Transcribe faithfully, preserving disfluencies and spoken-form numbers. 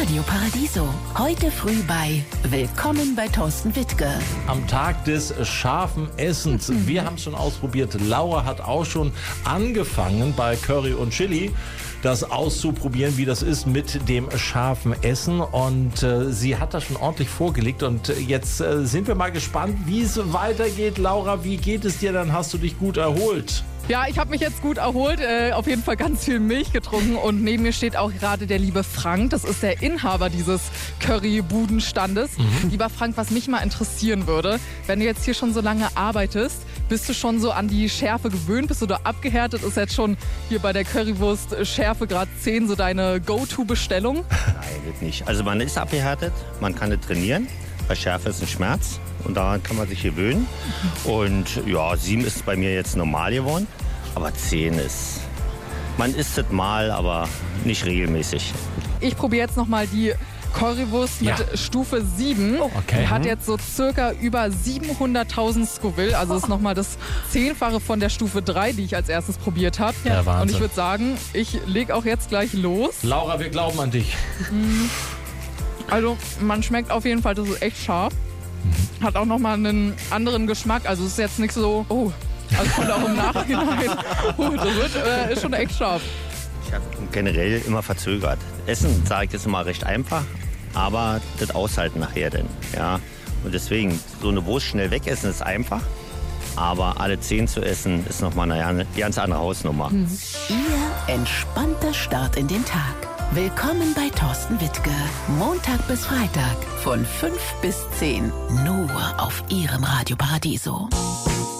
Radio Paradiso. Heute früh bei Willkommen bei Thorsten Wittke. Am Tag des scharfen Essens. Wir haben es schon ausprobiert. Laura hat auch schon angefangen bei Curry und Chili das auszuprobieren, wie das ist mit dem scharfen Essen. Und äh, sie hat das schon ordentlich vorgelegt. Und jetzt äh, sind wir mal gespannt, wie es weitergeht. Laura, wie geht es dir? Dann hast du dich gut erholt. Ja, ich habe mich jetzt gut erholt, äh, auf jeden Fall ganz viel Milch getrunken und neben mir steht auch gerade der liebe Frank, das ist der Inhaber dieses Curry-Budenstandes. Mhm. Lieber Frank, was mich mal interessieren würde, wenn du jetzt hier schon so lange arbeitest, bist du schon so an die Schärfe gewöhnt, bist du da abgehärtet, ist jetzt schon hier bei der Currywurst Schärfe Grad zehn so deine Go-To-Bestellung? Nein, wird nicht. Also man ist abgehärtet, man kann nicht trainieren. Bei Schärfe ist ein Schmerz und daran kann man sich gewöhnen. Und ja, sieben ist bei mir jetzt normal geworden, aber zehn ist, man isst es mal, aber nicht regelmäßig. Ich probiere jetzt nochmal die Currywurst mit Ja. Stufe sieben. Oh, okay. Die hat jetzt so circa über siebenhunderttausend Scoville, also ist nochmal das Zehnfache von der Stufe drei, die ich als erstes probiert habe. Ja, Wahnsinn. Und ich würde sagen, ich lege auch jetzt gleich los. Laura, wir glauben an dich. Also man schmeckt auf jeden Fall, das ist echt scharf. Hat auch nochmal einen anderen Geschmack. Also es ist jetzt nicht so, oh, also kommt auch im Nachhinein. Oh, das wird, äh, ist schon echt scharf. Ich habe generell immer verzögert. Essen, sage ich, ist immer recht einfach, aber das Aushalten nachher denn. Ja? Und deswegen, so eine Wurst schnell wegessen ist einfach, aber alle zehn zu essen ist nochmal eine ganz andere Hausnummer. Ihr entspannter Start in den Tag. Willkommen bei Thorsten Wittke. Montag bis Freitag von fünf bis zehn. Nur auf Ihrem Radio Paradiso.